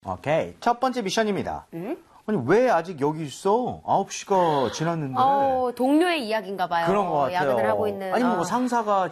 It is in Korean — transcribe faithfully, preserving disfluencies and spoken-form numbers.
오케이. 첫 번째 미션입니다. 음? 아니, 왜 아직 여기 있어? 아홉 시가 지났는데. 어, 동료의 이야기인가 봐요. 그런 것 같아요. 야근을 하고 있는. 아니, 뭐 어. 상사가